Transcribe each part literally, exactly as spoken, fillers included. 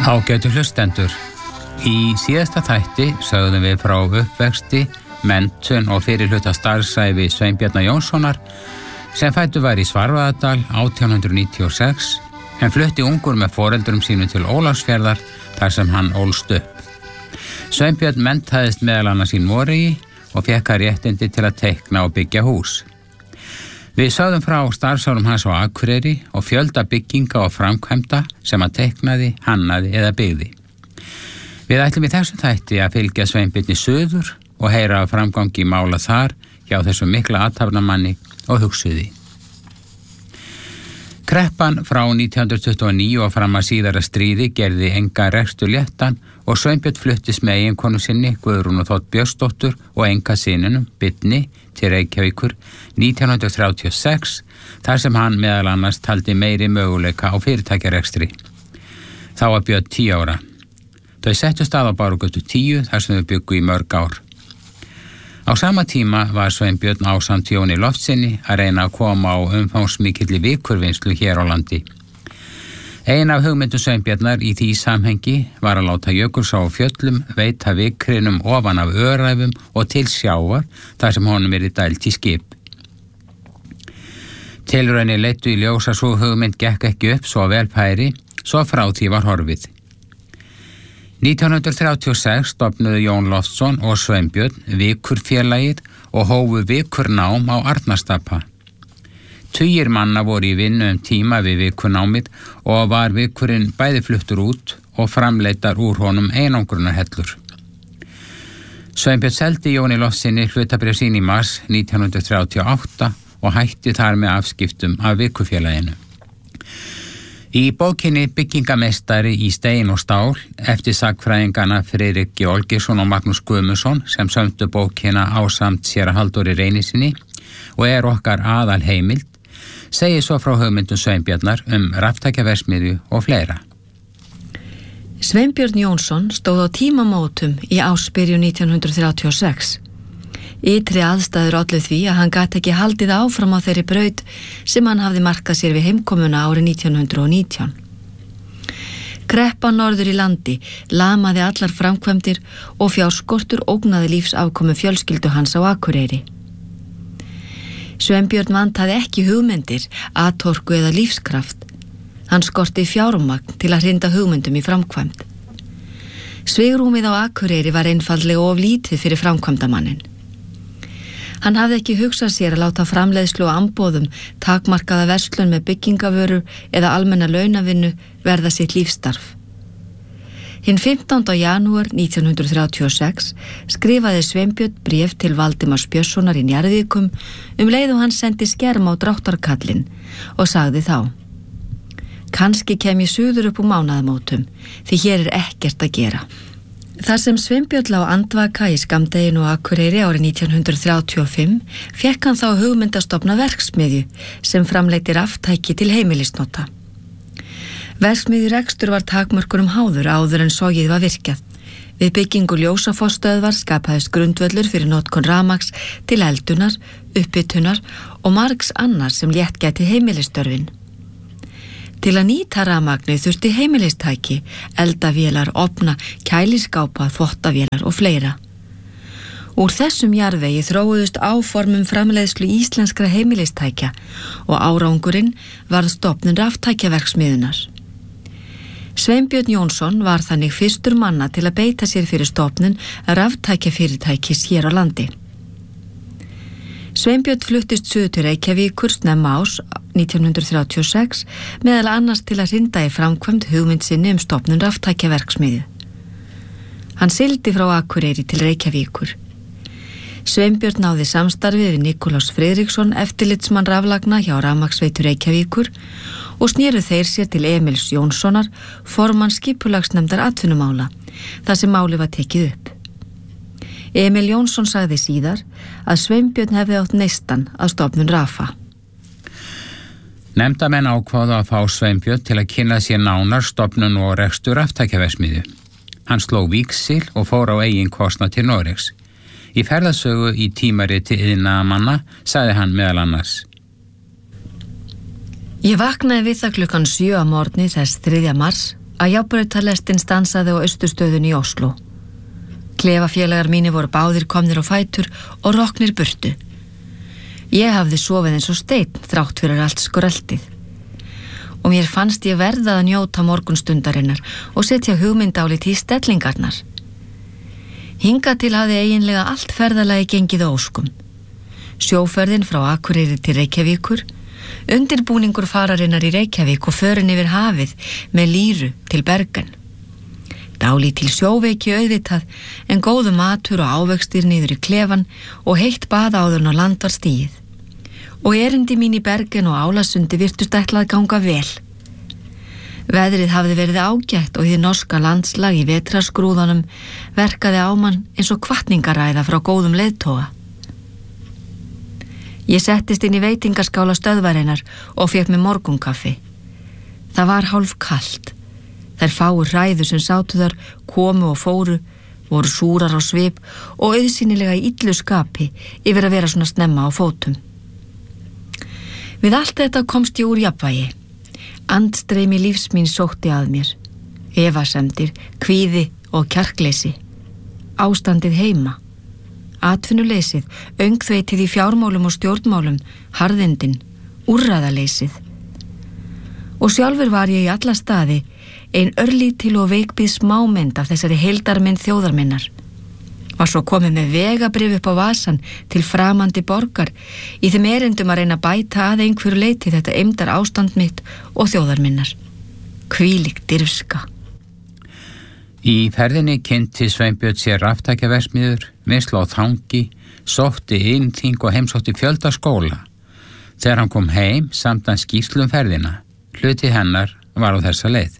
Ágætu hlustendur, í síðasta þætti sögðum við frá uppvexti, menntun og fyrirhluta starfsævi Sveinbjarnar Jónssonar sem fæddur var í Svarfaðardal átján hundruð níutíu og sex en flutti ungur með foreldrum sínum til Ólafsfjarðar þar sem hann ólst upp. Sveinbjörn menntaðist meðal annars í Noregi og fékk að réttindi til að teikna og byggja hús. Við sögðum frá starfsárum hans á Akureyri og fjölda bygginga og framkvæmda sem hann teiknaði, hannaði eða byggði. Við ætlum í þessum þætti að fylgja Sveinbirni suður og heyra framgangi mála þar hjá þessum mikla athafnamanni og hugsuði. Kreppan frá nítján hundruð tuttugu og níu og fram að síðara stríði gerði enga rekstur léttan og Sveinbjörn fluttist með eiginkonu sinni Guðrúnu Þótt Björnsdóttur og enga syninum Birni til Reykjavíkur nítján hundruð þrjátíu og sex þar sem hann meðal annars taldi meiri möguleika á fyrirtækjarekstri. Þá var Björn tíu ára. Þau settu stað á Bárugötu tíu þar sem þau byggu í mörg ár. Á sama tíma var Sveinbjörn ásamt Jóni Loftssyni að reyna að koma á umfangsmikilli vikurvinnslu hér á landi. Ein af hugmyndum Sveinbjarnar í því samhengi var að láta Jökulsá á fjöllum veita vikrinum ofan af öræfum og til sjávar þar sem honum yrði dælt í skip. Tilraunir leiddu í ljós að sú hugmynd gekk ekki upp svo vel færi, svo frá því var horfið. nítján hundruð þrjátíu og sex stofnuðu Jón Loftsson og Sveinbjörn Vikurfélagið og hófu vikurnám á Arnarstapa. Tugir manna voru í vinnu um tíma við vikurnámið og var vikurinn bæði fluttur út og framleiddar úr honum einangrunarhellur. Sveinbjörn seldi Jóni Loftssyni hlutabréf sín í mars nítján hundruð þrjátíu og átta og hætti þar með afskiptum af Vikurfélaginu. Í bókinni Byggingameistari í stein og stál eftir sagnfræðingana Friðrik Georgesson og Magnús Guðmundsson sem sömdu bókina ásamt séra Halldóri Reynisinni og er okkar aðal heimild, segir svo frá hugmyndum Sveinbjarnar um raftækjaverksmiðju og fleira. Sveinbjörn Jónsson stóð á tímamótum í ársbyrjun nítján hundruð þrjátíu og sex. Ytri aðstæður ollu því að hann gat ekki haldið áfram á þeirri braut sem hann hafði markað sér við heimkomuna árið nítján hundruð og nítján. Kreppan norður í landi lamaði allar framkvæmdir og fjárskortur ógnaði lífsafkomu fjölskyldu hans á Akureyri. Sveinbjörn vantaði ekki hugmyndir, atorku eða lífskraft. Hann skorti fjármagn til að hrinda hugmyndum í framkvæmd. Svigrúmið á Akureyri var einfaldlega of lítið fyrir framkvæmdamannin. Hann hafði ekki hugsað sér að láta framleiðslu og amboðum, takmarkaða verslun með byggingavörur eða almenna launavinnu verða sitt lífstarf. Hinn fimmtánda janúar nítján hundruð þrjátíu og sex skrifaði Sveinbjörn bréf til Valdimars Björnssonar í Njarðvíkum um leið og hann sendi skerm á dráttarkallinn og sagði þá: Kannski kem ég suður upp úr mánaðamótum, því hér er ekkert að gera. Þar sem Sveinbjörn lá andvaka í skammdeginu og Akureyri árið nítján hundruð þrjátíu og fimm fékk hann þá hugmynd að stofna verksmiðju sem framleiddi raftæki til heimilisnota. Verksmiðjurekstur var takmörkunum háður áður en sogið var virkjað. Við byggingu ljósafossstöðvar skapaðist grundvöllur fyrir notkun rafmagns til eldunar, upphitunar og margs annars sem létt gæti heimilistörfin. Til að nýta rafmagnið þurfti heimilistæki, eldavélar, ofna, kæliskápa, þvottavélar og fleira. Úr þessum jarðvegi þróuðust áformum framleiðslu íslenskra heimilistækja og árangurinn varð stofnun raftækjaverksmiðjunar. Sveinbjörn Jónsson var þannig fyrstur manna til að beita sér fyrir stofnun raftækjafyrirtækis hér á landi. Sveinbjörn fluttist suður til Reykjavíkur snemma árs nítján hundruð þrjátíu og sex meðal annars til að hrinda í framkvæmd hugmynd sinni um stofnun raftækjaverksmiðju. Hann sigldi frá Akureyri til Reykjavíkur. Sveinbjörn náði samstarfi við Nikulás Friðriksson, eftirlitsmann raflagna hjá Rafmagnsveitu Reykjavíkur og snéru þeir sér til Emils Jónssonar, formann skipulagsnefndar atvinnumála, þar sem máli var tekið upp. Emil Jónsson sagði síðar að Sveinbjörn hefði átt neistan að stofnun Rafa. Nefndamenn ákváðu að fá Sveinbjörn til að kynna sér nánar stofnun og rekstur raftækjaverksmiðju. Hann sló víxil og fór á eigin kostnað til Noregs. Í ferðasögu í tímariti iðnaðarmanna sagði hann meðal annars: Ég vaknaði við það klukkan sjö að morgni þess þriðja mars að járnbrautarlestin stansaði á Austurstöðun í Oslo. Klefafélagar mínir voru báðir komnir á fætur og roknir burtu. Ég hafði sofið eins og steinn þrátt fyrir allt skröltið. Og mér fannst ég verða að njóta morgunstundarinnar og setja hugmyndálít í stellingarnar. Hingað til hafði eiginlega allt ferðalagi gengið á óskum. Sjóferðin frá Akureyri til Reykjavíkur, undirbúningur fararinnar í Reykjavík og förin yfir hafið með lýru til Bergen. Dálítil sjóveiki auðvitað, en góðu matur og ávextir niður í klefan og heitt bað áður en á land var stigið. Og erindi mín í Bergen og Álasundi virtust ætlað ganga vel. Veðrið hafði verið ágætt og hið norska landslag í vetraskrúðanum verkaði á mann eins og hvatningaræða frá góðum leiðtoga. Ég settist inn í veitingaskála stöðvarinnar og fékk mér morgunkaffi. Það var hálf kalt. Þær fáu hræður sem sátu þar komu og fóru, voru súrar á svip og auðsýnilega í illu skapi yfir að vera svona snemma á fótum. Við allt þetta komst ég úr jafnvægi. Andstreymi lífs mín sótti að mér. Efasemdir, kvíði og kjarkleysi. Ástandið heima. Atvinnuleysið, öngþveitið í fjármálum og stjórnmálum, harðindin, úrræðaleysið. Og sjálfur var ég í alla staði ein örlítil og veikbyð smámynd af þessari heildarmynd þjóðarminnar. Var svo komið með vegabrif upp á vasan til framandi borgar í þeim erindum að reyna að bæta að einhverju leyti þetta eymdar ástand mitt og þjóðarminnar. Hvílík dirfska. Í ferðinni kynnti Sveinbjörn sér raftækjaverksmiðjur, vinnslu á þangi, sótti innþing og heimsótti fjölda skóla. Þegar hann kom heim samt hann skýrslu um ferðina. Hluti hennar var á þessa leið.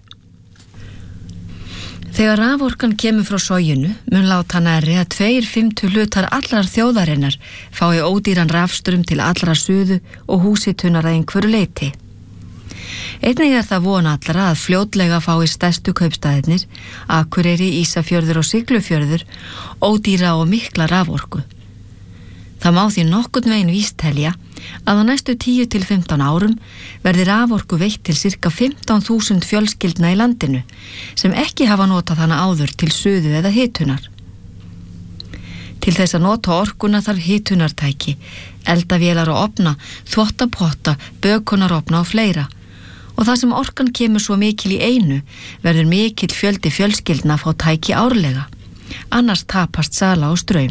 Þegar raforkan kemur frá soginu mun láta nærri að tveir fimmtu hlutar allar þjóðarinnar fái ódýran rafstrum til allra suðu og húsitunar að einhverju leyti. Einnig er það von allra að fljótlega fái stærstu kaupstaðirnir, Akureyri, Ísafjörður og Siglufjörður, ódýra og mikla raforku. Það má því nokkurn veginn víst telja að á næstu tíu til fimmtán árum verði raforku veitt til sirka fimmtán þúsund fjölskyldna í landinu sem ekki hafa notað hana áður til suðu eða hitunar. Til þess að nota orkuna þarf hitunartæki, eldavélar og ofna, þvottapotta, bökunarofna og fleira. Og það sem orkan kemur svo mikil í einu verður mikill fjöldi fjölskyldna að fá tæki árlega, annars tapast sala og straum.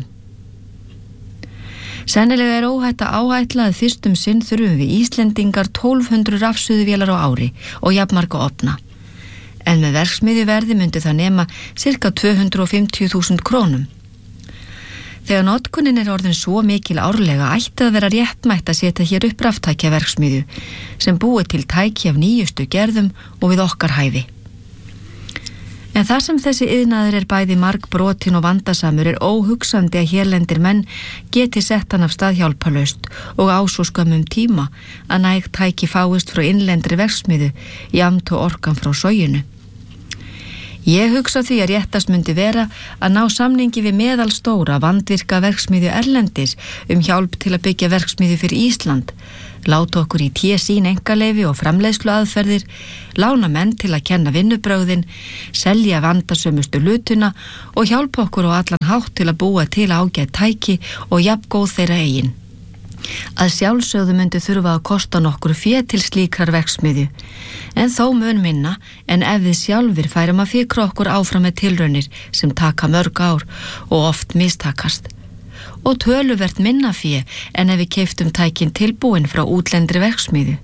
Sennilega er óhætt að áætla að fyrstum sinn þurfum við Íslendingar tólf hundruð rafsuðuvélar á ári og jafnmarga ofna. En með verksmiðjuverði myndi það nema sirka tvö hundruð fimmtíu þúsund krónum. Þegar notkunin er orðin svo mikil árlega ætti að vera réttmætt að setja hér upp raftækjaverksmiðju sem búi til tæki af nýjustu gerðum og við okkar hæfi. En þar sem þessi iðnaður er bæði margbrotin og vandasamur er óhugsandi að hérlendir menn geti sett hann af stað hjálparlaust og á svo skömmum tíma að næg tæki fáist frá innlendri verksmiðju jafnt og orkan frá soginu. Ég hugsa því að réttast myndi vera að ná samningi við meðalstóra vandvirka verksmiðju erlendis um hjálp til að byggja verksmiðju fyrir Ísland, láta okkur í té sín einkaleyfi og framleiðslu aðferðir, lána menn til að kenna vinnubrögðin, selja vandasömustu hlutuna og hjálpa okkur á allan hátt til að búa til ágætt tæki og jafngóð þeirra eigin. Að sjálfsögðu myndi þurfa að kosta nokkur fé til slíkrar verksmiðju, en þó mun minna en ef við sjálfur færum að fikra okkur áfram með tilraunir sem taka mörg ár og oft mistakast. Og töluvert minna fé en ef við keyptum tækin tilbúin frá útlendri verksmiðju.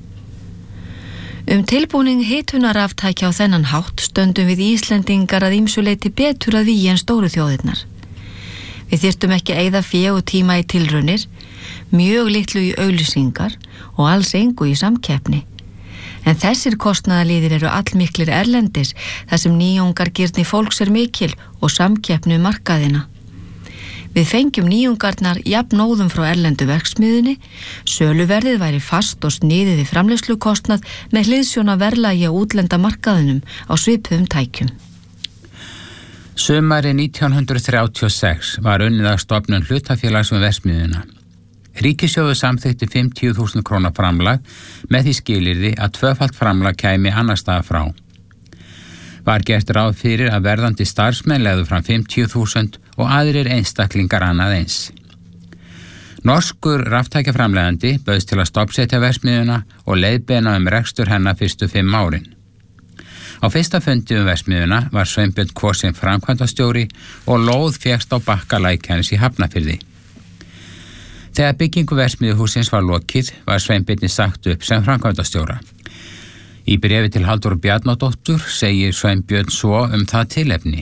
Um tilbúning hitunaraftækja á þennan hátt stöndum við Íslendingar að ýmsu leyti betur að vígi en stóru þjóðirnar. Við þyrftum ekki að eyða fé og tíma í tilraunir, mjög litlu í auglýsingar og alls engu í samkeppni. En þessir kostnaðarliðir eru allmiklir erlendis þar sem nýjungargirni fólks er mikil og samkeppni um markaðina. Við fengjum nýjungarnar jafnóðum frá erlendu verksmiðunni, söluverðið væri fast og sniðið við framleiðslukostnað með hliðsjón af verðlagi á útlenda markaðinum á svipuðum tækjum. Sumari nítján hundruð þrjátíu og sex var unnið að stofnun hlutafélags um verksmiðjuna. Ríkissjóður samþykkti fimmtíu þúsund króna framlag með því skilyrði að tvöfalt framlag kæmi annars staðar frá. var gert ráð fyrir að verðandi starfsmenn legðu fram fimmtíu þúsund og aðrir einstaklingar annað eins. Norskur raftækjaframleiðandi bauðst til að stoppsetja verksmiðjuna og leiðbeina um rekstur hennar fyrstu fimm árin. Á fyrsta fundi um verksmiðjuna var Sveinbjörn kosinn framkvæmdastjóri og lóð fékkst á bakka Lækjarness í Hafnarfirði. Þegar byggingu verksmiðjuhússins var lokið var Sveinbirni sagt upp sem framkvæmdastjóra. Í bréfi til Halldóru Bjarnadóttur segir Sveinbjörn svo um það tilefni.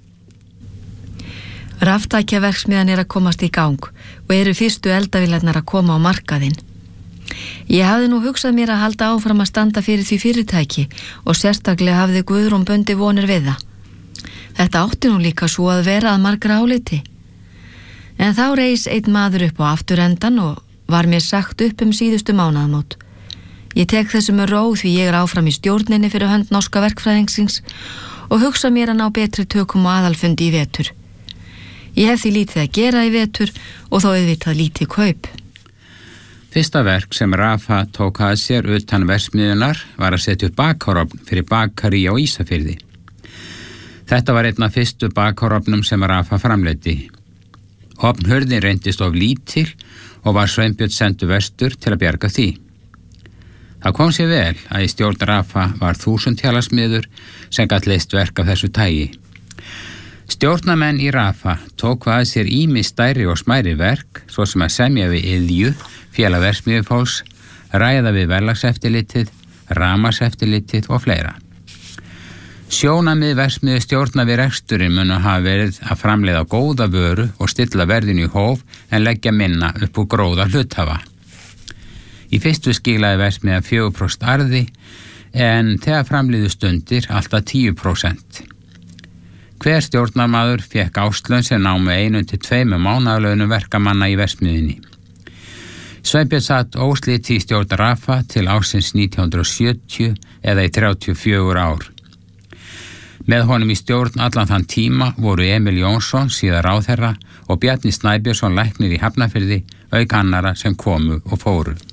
Raftækjaverksmiðjan er að komast í gang og eru fyrstu eldavélarnar að koma á markaðinn. Ég hafði nú hugsað mér að halda áfram að standa fyrir því fyrirtæki og sérstaklega hafði Guðrún bundi vonir við það. Þetta átti nú líka svo að vera að margra áliti. En þá reis einn maður upp á afturendan og var mér sagt upp um síðustu mánaðamót. Ég tek þessu með ró því ég er áfram í stjórninni fyrir hönd norska verkfræðingsins og hugsa mér að ná betri tökum og aðalfundi í vetur. Ég hef því lítið að gera í vetur og þó auðvitað lítið kaup. Fyrsta verk sem Rafa tók að sér utan verksmiðjunar var að setja upp bakhárofn fyrir bakari á Ísafirði. Þetta var einn af fyrstu bakhárofnum sem Rafa framleiddi. Ofnhurðin reyndist of lítil og var Sveinbjörn sendur vestur til að bjarga því. Það kom sér vel að í stjórn Rafa var þúsundhjalasmiður sem gat leyst verk af þessu tagi. Stjórnamenn í Rafa tók að sér ýmis stærri og smæri verk, svo sem að semja við Iðju, félag verksmiðjufólks, ræða við verðlagseftirlitið, rafmagnseftirlitið og fleira. Sjónarmið verksmiðju stjórna við reksturinn munu hafa verið að framleiða góða vöru og stilla verðinu í hóf en leggja minna upp úr gróða hluthafa. Í fyrstu skilaði verksmiðjan fjögur prósent arði en þegar framliðu stundir alltaf tíu prósent. Hver stjórnarmaður fékk áslaun sem námu einu til tveimur mánaðarlaunum verkamanna í verksmiðjunni. Sveinbjörn satt óslitið í stjórn Rafa til ársins nítján hundruð sjötíu eða í þrjátíu og fjögur ár. Með honum í stjórn allan þann tíma voru Emil Jónsson, síðar ráðherra, og Bjarni Snæbjörnsson læknir í Hafnarfirði, auk annarra sem komu og fóru.